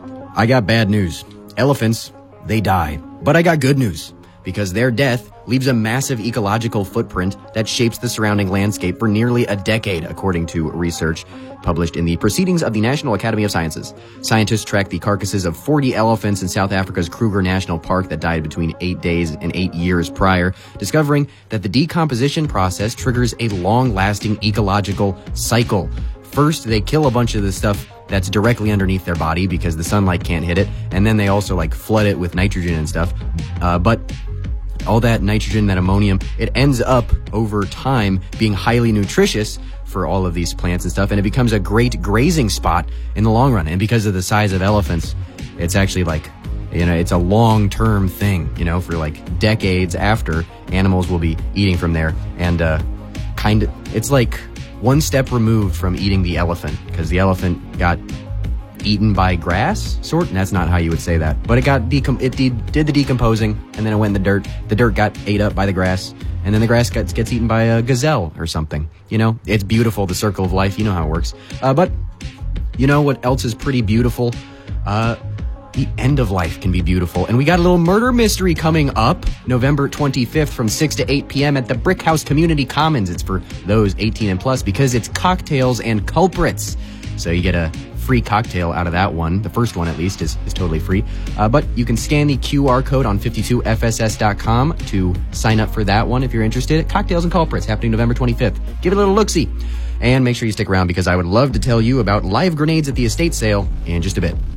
I got bad news. Elephants, they die. But I got good news, because their death leaves a massive ecological footprint that shapes the surrounding landscape for nearly a decade, according to research published in the Proceedings of the National Academy of Sciences. Scientists tracked the carcasses of 40 elephants in South Africa's Kruger National Park that died between 8 days and 8 years prior, discovering that the decomposition process triggers a long-lasting ecological cycle. First, they kill a bunch of the stuff that's directly underneath their body because the sunlight can't hit it, and then they also flood it with nitrogen and stuff. But all that nitrogen, that ammonium, it ends up over time being highly nutritious for all of these plants and stuff, and it becomes a great grazing spot in the long run. And because of the size of elephants, it's actually it's a long-term thing, for decades after, animals will be eating from there. And it's like one step removed from eating the elephant, because the elephant got eaten by grass, and that's not how you would say that, but it did the decomposing, and then it went in the dirt. The dirt got ate up by the grass, and then the grass gets eaten by a gazelle or something. It's beautiful, the circle of life. You know how it works. But you know what else is pretty beautiful? The end of life can be beautiful. And we got a little murder mystery coming up November 25th from 6 to 8 p.m. at the Brick House Community Commons. It's for those 18 and plus because it's cocktails and culprits. So you get a free cocktail out of that one. The first one, at least, is totally free. But you can scan the QR code on 52fss.com to sign up for that one if you're interested. Cocktails and Culprits, happening November 25th. Give it a little look-see. And make sure you stick around because I would love to tell you about live grenades at the estate sale in just a bit.